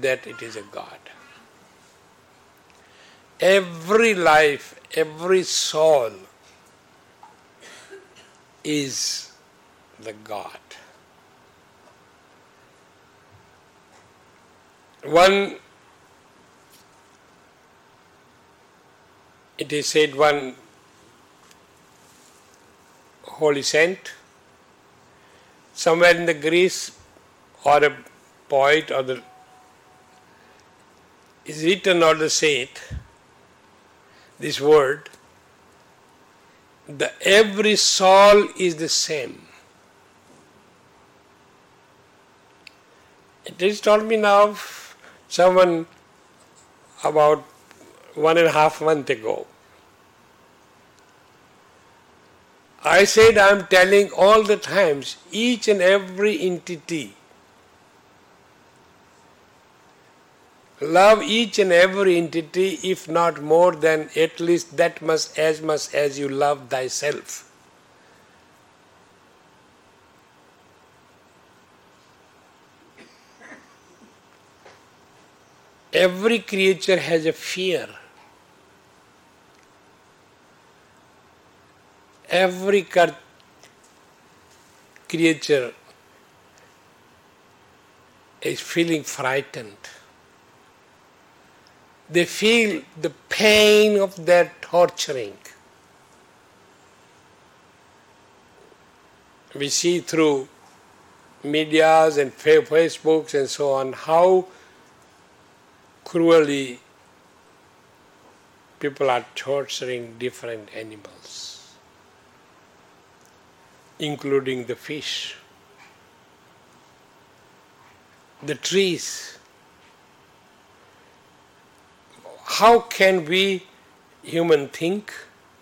that it is a God. Every life, every soul is the God. It is said, one holy saint, somewhere in the Greece, or a poet, is written or the said this word, every soul is the same. It is told me now, someone about 1.5 months ago. I said, I am telling all the times, each and every entity, love each and every entity, if not more than at least that much as you love thyself. Every creature has a fear. Every creature is feeling frightened. They feel the pain of their torturing. We see through medias and Facebooks and so on how cruelly people are torturing different animals, including the fish, the trees. How can we, human, think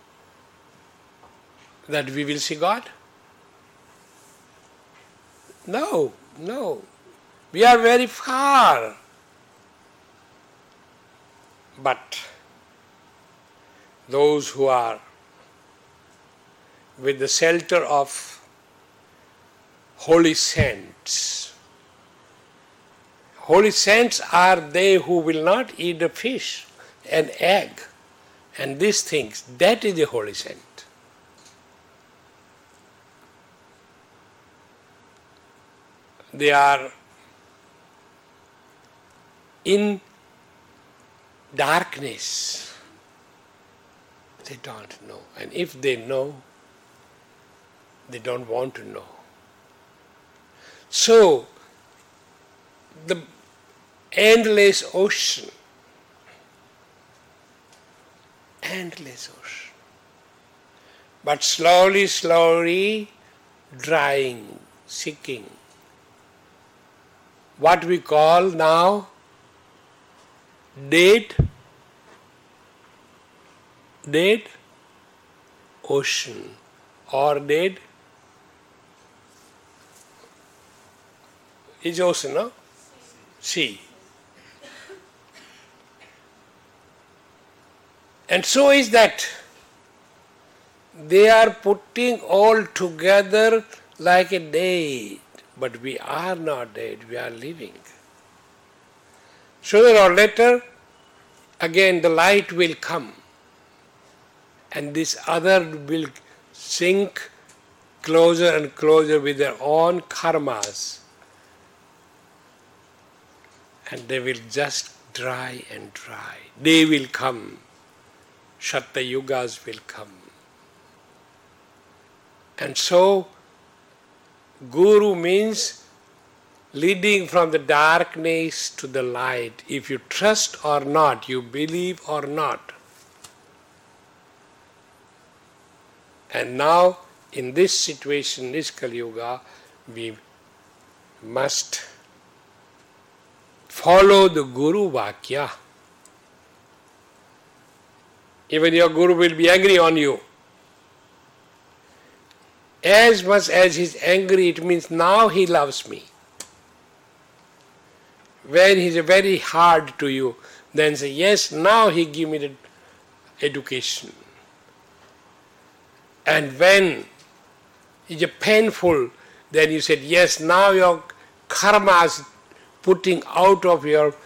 that we will see God? No. We are very far. But those who are with the shelter of holy saints are they who will not eat a fish, an egg, and these things. That is the holy saint. They are in darkness. They don't know. And if they know, they don't want to know. So, the endless ocean, but slowly drying, sinking. What we call now dead ocean or dead is ocean, no? Sea. And so is that. They are putting all together like a dead, but we are not dead, we are living. Sooner or later, again the light will come, and this other will sink closer and closer with their own karmas, and they will just dry and dry. They will come. Shatta Yugas will come. And so, Guru means leading from the darkness to the light. If you trust or not, you believe or not. And now, in this situation, this Kali Yuga, we must follow the Guru Vakya. Even your Guru will be angry on you. As much as he is angry, it means now he loves me. When he is very hard to you, then say, yes, now he give me the education. And when it is painful, then you said, yes, now your karma is putting out of your